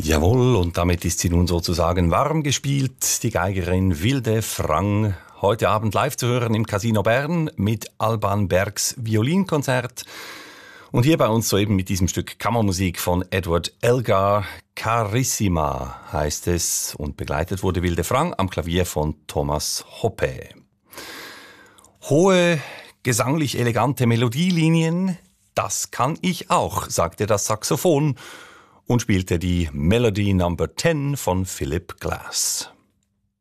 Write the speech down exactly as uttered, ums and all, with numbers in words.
Jawohl, und damit ist sie nun sozusagen warm gespielt, die Geigerin Wilde Frang. Heute Abend live zu hören im Casino Bern mit Alban Bergs Violinkonzert. Und hier bei uns soeben mit diesem Stück Kammermusik von Edward Elgar. Carissima heißt es, und begleitet wurde Wilde Frang am Klavier von Thomas Hoppe. Hohe, gesanglich elegante Melodielinien, das kann ich auch, sagte das Saxophon und spielte die Melody Number zehn von Philip Glass.